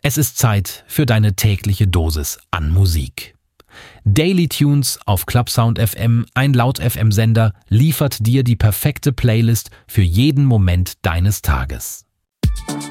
Es ist Zeit für deine tägliche Dosis an Musik. Daily Tunes auf Clubsound FM, ein Laut-FM-Sender, liefert dir die perfekte Playlist für jeden Moment deines Tages.